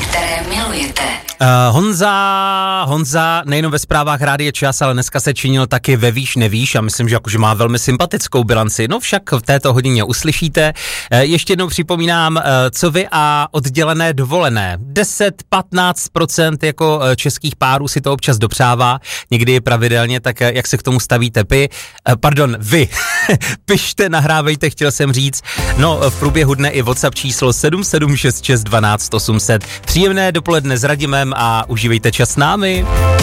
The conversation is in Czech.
které milujete. Honza nejenom ve zprávách Rádia Čas, ale dneska se činil taky ve Víš nevíš a myslím, že jakože má velmi sympatickou bilanci. No však v této hodině uslyšíte. Ještě jednou připomínám, co vy a oddělené dovolené. 10-15% jako českých párů si to občas dopřává, někdy pravidelně, tak jak se k tomu stavíte vy. Pište, nahrávejte, chtěl jsem říct. No, v průběhu dne i WhatsApp číslo 7766 12 800. Příjemné dopoledne s Radimem a užívejte čas s námi.